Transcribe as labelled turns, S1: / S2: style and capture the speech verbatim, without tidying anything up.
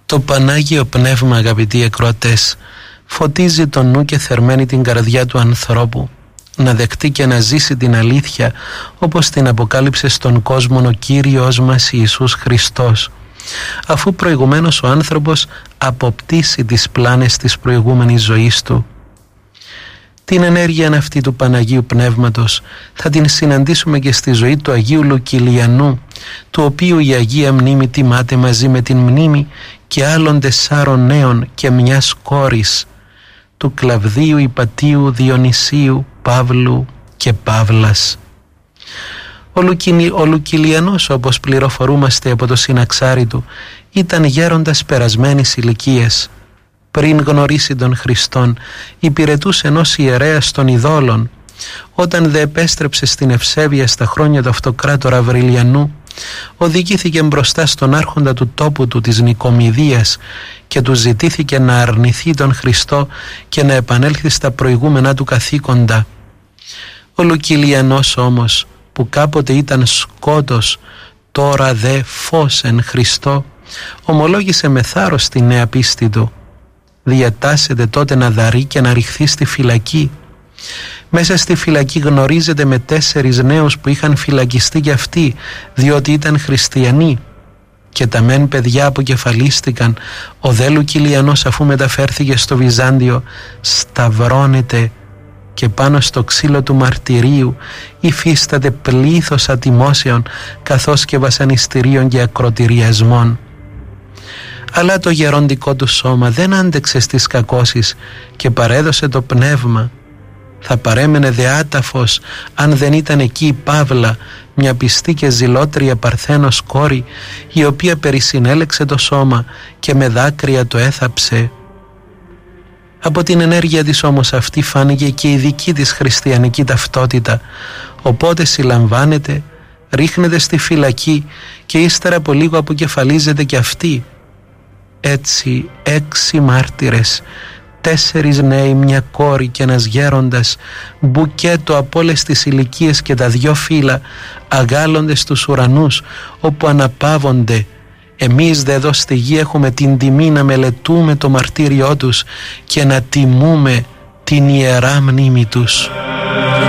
S1: Το Πανάγιο Πνεύμα, αγαπητοί ακροατές, φωτίζει το νου και θερμαίνει την καρδιά του ανθρώπου να δεχτεί και να ζήσει την αλήθεια όπως την αποκάλυψε στον κόσμο ο Κύριος μας Ιησούς Χριστός, αφού προηγουμένως ο άνθρωπος αποπτήσει τις πλάνες της προηγούμενης ζωής του. Την ενέργεια αυτή του Παναγίου Πνεύματος θα την συναντήσουμε και στη ζωή του Αγίου Λουκυλιανού, του οποίου η Αγία Μνήμη τιμάται μαζί με την μνήμη και άλλων τεσσάρων νέων και μιας κόρης, του Κλαβδίου, Ιπατίου, Διονυσίου, Παύλου και Παύλας. Ο, Λουκυλι... ο Λουκυλιανός, όπως πληροφορούμαστε από το συναξάρι του, ήταν γέροντας περασμένης ηλικίας. Πριν γνωρίσει τον Χριστόν, υπηρετούσε ενός ιερέας των ειδόλων. Όταν δε επέστρεψε στην Ευσέβεια στα χρόνια του αυτοκράτορα Αυριλιανού, οδηγήθηκε μπροστά στον άρχοντα του τόπου του της Νικομιδίας και του ζητήθηκε να αρνηθεί τον Χριστό και να επανέλθει στα προηγούμενα του καθήκοντα. Ο Λουκυλιανός όμως, που κάποτε ήταν σκότος, τώρα δε φως εν Χριστώ, ομολόγησε με θάρρος τη νέα πίστη του. Διατάσσεται τότε να δαρεί και να ρηχθεί στη φυλακή. Μέσα στη φυλακή γνωρίζεται με τέσσερις νέους που είχαν φυλακιστεί κι αυτοί, διότι ήταν χριστιανοί. Και τα μεν παιδιά αποκεφαλίστηκαν. Ο δε Λουκυλιανός, αφού μεταφέρθηκε στο Βυζάντιο, σταυρώνεται και πάνω στο ξύλο του μαρτυρίου υφίσταται πλήθος ατιμώσεων καθώς και βασανιστήριων και ακροτηριασμών. Αλλά το γεροντικό του σώμα δεν άντεξε στις κακώσεις και παρέδωσε το πνεύμα. Θα παρέμενε δε άταφος αν δεν ήταν εκεί η Παύλα, μια πιστή και ζηλότρια Παρθένος κόρη, η οποία περισυνέλεξε το σώμα και με δάκρυα το έθαψε. Από την ενέργεια της όμως αυτή φάνηκε και η δική της χριστιανική ταυτότητα, οπότε συλλαμβάνεται, ρίχνεται στη φυλακή και ύστερα από λίγο αποκεφαλίζεται και αυτή. Έτσι έξι μάρτυρες, τέσσερις νέοι, μια κόρη και ένας γέροντας, μπουκέτο από όλες τις ηλικίες και τα δυο φύλλα, αγάλλονται στους ουρανούς όπου αναπαύονται. Εμείς δε εδώ στη γη έχουμε την τιμή να μελετούμε το μαρτύριό τους και να τιμούμε την ιερά μνήμη τους.